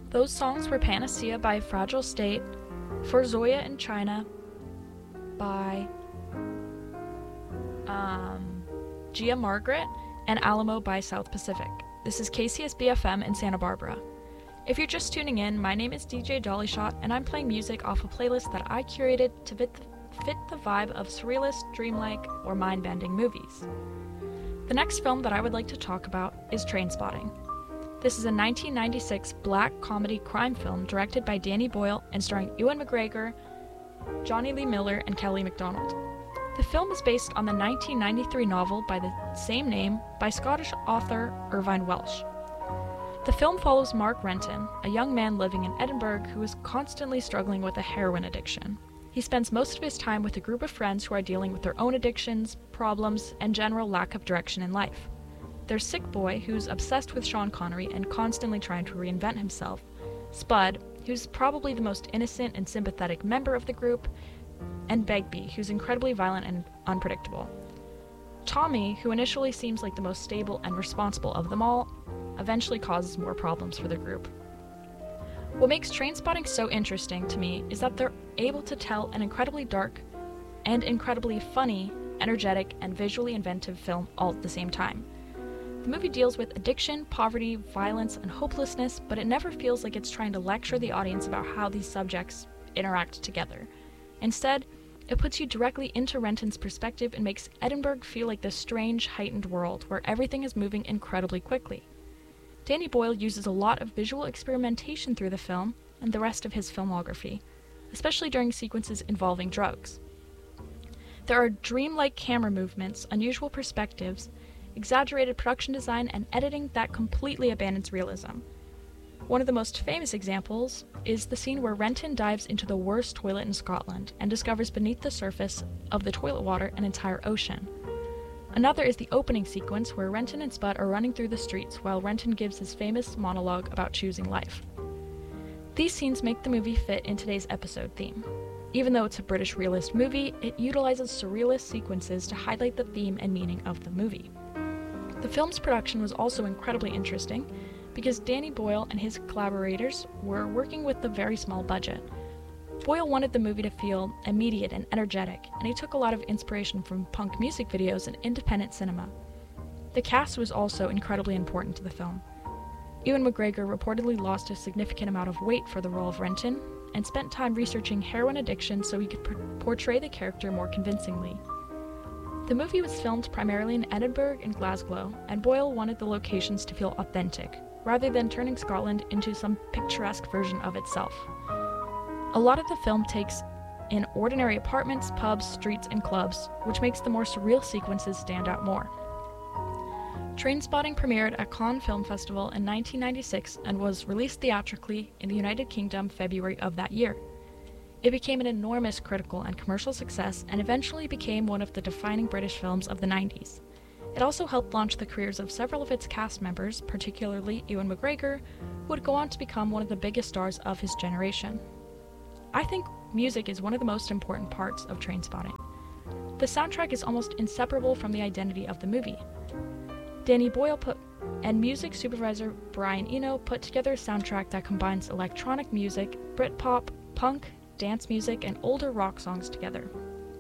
Those songs were Panacea by Fragile State, For Zoya in China by Gia Margaret, and Alamo by South Pacific. This is KCSB FM in Santa Barbara. If you're just tuning in, my name is DJ Dollyshot, and I'm playing music off a playlist that I curated to fit the vibe of surrealist, dreamlike, or mind-bending movies. The next film that I would like to talk about is Trainspotting. This is a 1996 black comedy crime film directed by Danny Boyle and starring Ewan McGregor, Johnny Lee Miller, and Kelly MacDonald. The film is based on the 1993 novel by the same name by Scottish author Irvine Welsh. The film follows Mark Renton, a young man living in Edinburgh who is constantly struggling with a heroin addiction. He spends most of his time with a group of friends who are dealing with their own addictions, problems, and general lack of direction in life. There's Sick Boy, who's obsessed with Sean Connery and constantly trying to reinvent himself, Spud, who's probably the most innocent and sympathetic member of the group, and Begbie, who's incredibly violent and unpredictable. Tommy, who initially seems like the most stable and responsible of them all, eventually causes more problems for the group. What makes Trainspotting so interesting to me is that they're able to tell an incredibly dark and incredibly funny, energetic, and visually inventive film all at the same time. The movie deals with addiction, poverty, violence, and hopelessness, but it never feels like it's trying to lecture the audience about how these subjects interact together. Instead, it puts you directly into Renton's perspective and makes Edinburgh feel like this strange, heightened world where everything is moving incredibly quickly. Danny Boyle uses a lot of visual experimentation through the film and the rest of his filmography, especially during sequences involving drugs. There are dreamlike camera movements, unusual perspectives, exaggerated production design, and editing that completely abandons realism. One of the most famous examples is the scene where Renton dives into the worst toilet in Scotland and discovers beneath the surface of the toilet water an entire ocean. Another is the opening sequence where Renton and Spud are running through the streets while Renton gives his famous monologue about choosing life. These scenes make the movie fit in today's episode theme. Even though it's a British realist movie, it utilizes surrealist sequences to highlight the theme and meaning of the movie. The film's production was also incredibly interesting because Danny Boyle and his collaborators were working with a very small budget. Boyle wanted the movie to feel immediate and energetic, and he took a lot of inspiration from punk music videos and independent cinema. The cast was also incredibly important to the film. Ewan McGregor reportedly lost a significant amount of weight for the role of Renton, and spent time researching heroin addiction so he could portray the character more convincingly. The movie was filmed primarily in Edinburgh and Glasgow, and Boyle wanted the locations to feel authentic, rather than turning Scotland into some picturesque version of itself. A lot of the film takes in ordinary apartments, pubs, streets, and clubs, which makes the more surreal sequences stand out more. Trainspotting premiered at Cannes Film Festival in 1996 and was released theatrically in the United Kingdom February of that year. It became an enormous critical and commercial success and eventually became one of the defining British films of the 90s. It also helped launch the careers of several of its cast members, particularly Ewan McGregor, who would go on to become one of the biggest stars of his generation. I think music is one of the most important parts of Trainspotting. The soundtrack is almost inseparable from the identity of the movie. Danny Boyle and music supervisor Brian Eno put together a soundtrack that combines electronic music, Britpop, punk, dance music, and older rock songs together.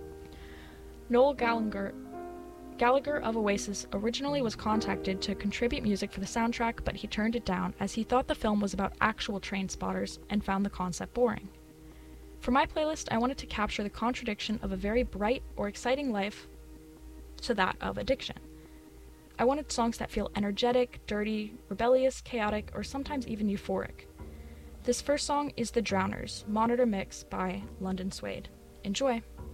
Noel Gallagher of Oasis originally was contacted to contribute music for the soundtrack, but he turned it down as he thought the film was about actual train spotters and found the concept boring. For my playlist, I wanted to capture the contradiction of a very bright or exciting life to that of addiction. I wanted songs that feel energetic, dirty, rebellious, chaotic, or sometimes even euphoric. This first song is The Drowners, Monitor Mix by London Suede. Enjoy!